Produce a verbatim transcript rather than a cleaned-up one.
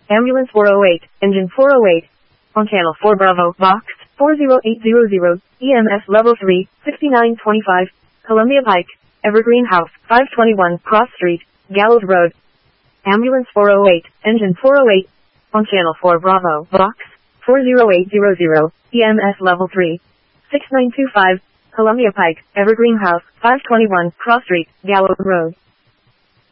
Ambulance four oh eight, engine four oh eight. On channel four Bravo, box four zero eight zero zero, E M S level three, sixty-nine twenty-five, Columbia Pike, Evergreen House, five twenty-one, Cross Street, Gallows Road. Ambulance four oh eight, engine four oh eight. On channel four Bravo, box four zero eight zero zero, E M S level three, six nine two five, Columbia Pike, Evergreen House, five twenty-one, Cross Street, Gallows Road.